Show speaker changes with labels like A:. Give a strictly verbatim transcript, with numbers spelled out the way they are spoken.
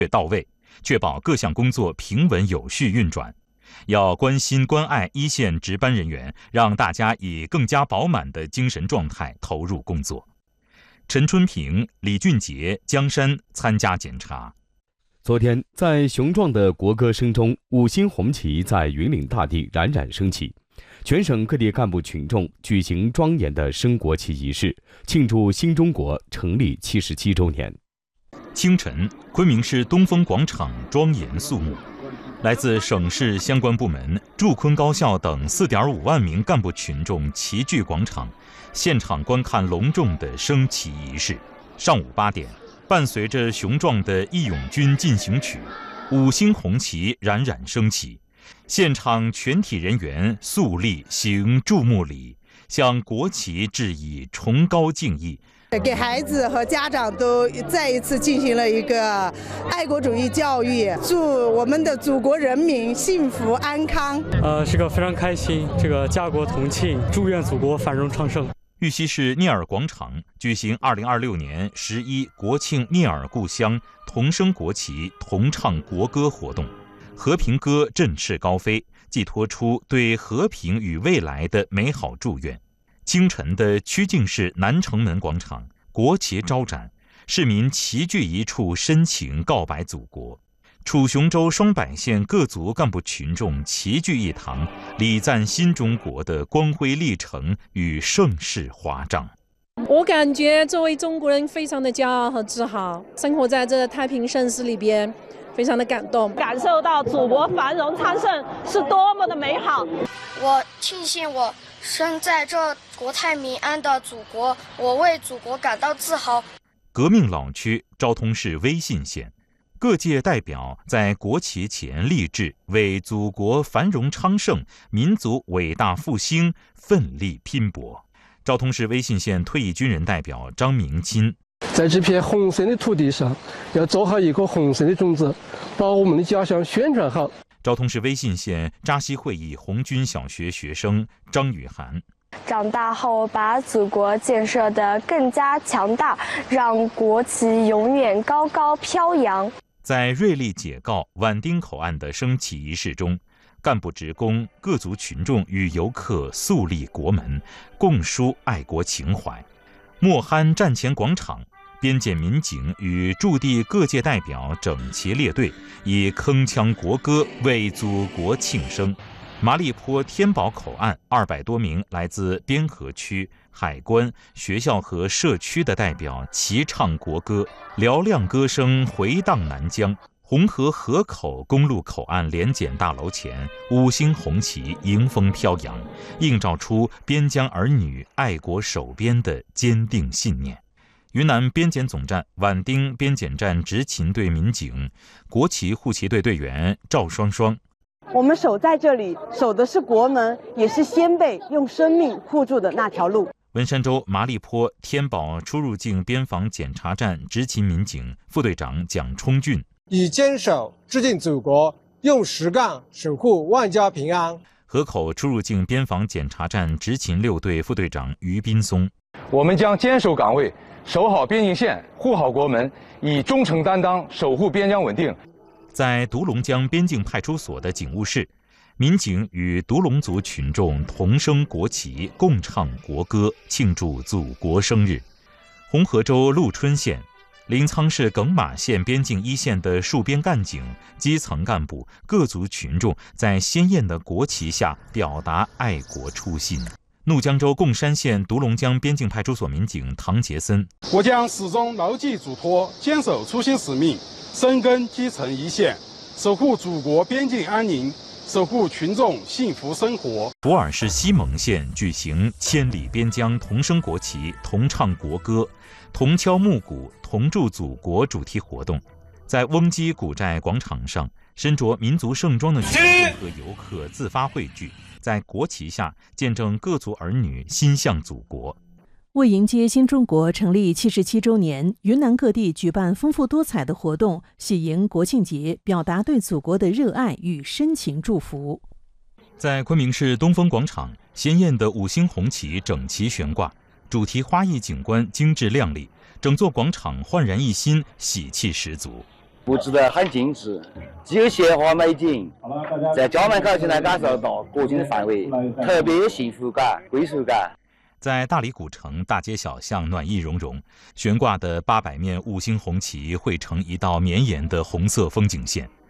A: 到位，确保各项工作平稳有序运转。要关心关爱一线值班人员，让大家以更加饱满的精神状态投入工作。陈春平、李俊杰、江山参加检查。
B: 昨天，在雄壮的国歌声中，五星红旗在云岭大地冉冉升起。全省各地干部群众举行庄严的升国旗仪式，庆祝新中国成立七十七周年。
A: 清晨，昆明市东风广场庄严肃穆。来自省市相关部门、驻昆高校等 四点五万名干部群众齐聚广场，现场观看隆重的升旗仪式。上午八点，伴随着雄壮的《义勇军进行曲》，五星红旗冉冉升起，现场全体人员肃立行注目礼，向国旗致以崇高敬意。
C: 给孩子和家长都再一次进行了一个爱国主义教育，祝我们的祖国人民幸福安康。
D: 呃，是个非常开心，这个家国同庆，祝愿祖国繁荣昌盛。
A: 玉溪市聂耳广场举行二零二六年十一国庆聂耳故乡同升国旗、同唱国歌活动，和平歌振翅高飞，寄托出对和平与未来的美好祝愿。清晨的曲靖市南城门广场，国旗招展，市民齐聚一处，深情告白祖国。楚雄州双柏县各族干部群众齐聚一堂，礼赞新中国的光辉历程与盛世华章。
E: 我感觉作为中国人非常的骄傲和自豪，生活在这太平盛世里边，非常的感动，
F: 感受到祖国繁荣昌盛是多么的美好。
G: 我庆幸我生在这国泰民安的祖国，我为祖国感到自豪。
A: 革命老区昭通市威信县，各界代表在国旗前立志，为祖国繁荣昌盛、民族伟大复兴奋力拼搏。昭通市威信县退役军人代表张明钦，
H: 在这片红色的土地上，要种好一颗红色的种子，把我们的家乡宣传好。
A: 昭通市威信县扎西会议红军小学学生张雨涵，
I: 长大后把祖国建设得更加强大，让国旗永远高高飘扬。
A: 在瑞丽解告宛丁口岸的升旗仪式中，干部职工、各族群众与游客肃立国门，共抒爱国情怀。莫罕战前广场，边检民警与驻地各界代表整齐列队，以铿锵国歌为祖国庆生。麻栗坡天宝口岸，二百多名来自边河区、海关、学校和社区的代表齐唱国歌，嘹亮歌声回荡南疆。红河河口公路口岸联检大楼前，五星红旗迎风飘扬，映照出边疆儿女爱国守边的坚定信念。云南边检总站宛丁边检站执勤队民警、国旗护旗队队员赵双双，
J: 我们守在这里，守的是国门，也是先辈用生命护住的那条路。
A: 文山州麻栗坡天宝出入境边防检查站执勤民警副队长蒋冲俊，
K: 以坚守致敬祖国，用实干守护万家平安。
A: 河口出入境边防检查站执勤六队副队长于斌松，
L: 我们将坚守岗位，守好边境线，护好国门，以忠诚担当守护边疆稳定。
A: 在独龙江边境派出所的警务室，民警与独龙族群众同升国旗，共唱国歌，庆祝祖国生日。红河州陆春县、临沧市耿马县边境一线的戍边干警、基层干部、各族群众在鲜艳的国旗下表达爱国初心。怒江州贡山县独龙江边境派出所民警唐杰森，
M: 我将始终牢记嘱托，坚守初心使命，深耕基层一线，守护祖国边境安宁，守护群众幸福生活。
A: 普洱市西蒙县举行千里边疆同升国旗、同唱国歌、同敲木鼓、同祝祖国主题活动。在翁基古寨广场上，身着民族盛装的群众和游客自发汇聚，在国旗下见证各族儿女心向祖国。
N: 为迎接新中国成立七十七周年，云南各地举办丰富多彩的活动，喜迎国庆节，表达对祖国的热爱与深情祝福。
A: 在昆明市东风广场，鲜艳的五星红旗整齐悬挂，主题花艺景观精致亮丽，整座广场焕然一新，喜气十足。
O: 布置得很精致，既有鲜花美景，在家门口就能感受到国境的氛围，特别有幸福感、归属感。
A: 在大理古城大街小巷暖意融融，悬挂的八百面五星红旗汇成一道绵延的红色风景线。